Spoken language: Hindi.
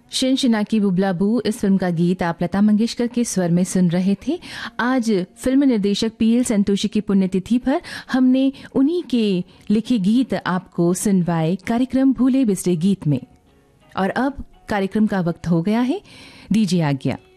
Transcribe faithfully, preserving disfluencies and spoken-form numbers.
शिनशिना की बुबला बू, इस फिल्म का गीत आप लता मंगेशकर के स्वर में सुन रहे थे। आज फिल्म निर्देशक पी एल संतोषी की पुण्यतिथि पर हमने उन्हीं के लिखे गीत आपको सुनवाए कार्यक्रम भूले बिसरे गीत में। और अब कार्यक्रम का वक्त हो गया है, दीजिए आज्ञा।